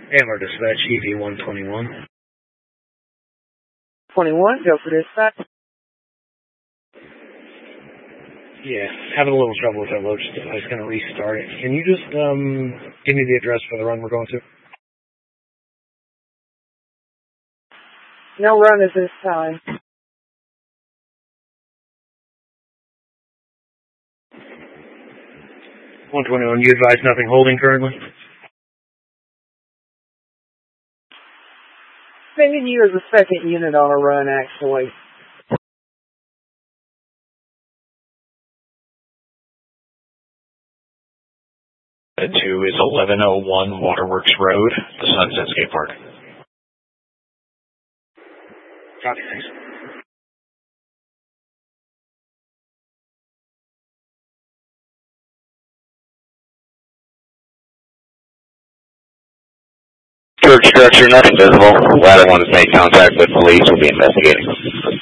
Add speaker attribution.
Speaker 1: Amber Dispatch, EV-121.
Speaker 2: 21, go for dispatch.
Speaker 1: Yeah, having a little trouble with our load device. Going to restart it. Can you just give me the address for the run we're going to?
Speaker 2: No run at this time.
Speaker 1: 121, you advise nothing holding currently?
Speaker 2: Sending you as a second unit on a run, actually.
Speaker 3: 2 is 1101 Waterworks Road, the Sunset Skate Park.
Speaker 1: Copy, thanks.
Speaker 4: Church structure, nothing visible. Ladder 1 has made contact with police. Will be investigating.